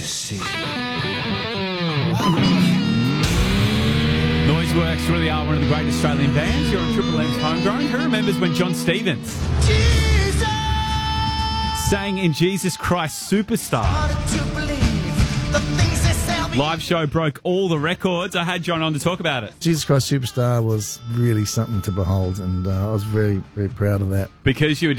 see. Noise Works really are one of the great Australian bands. You're on Triple M's Homegrown. Who remembers when John Stevens sang in Jesus Christ Superstar? Live show broke all the records. I had John on to talk about it. Jesus Christ Superstar was really something to behold, and I was very, very proud of that. Because you were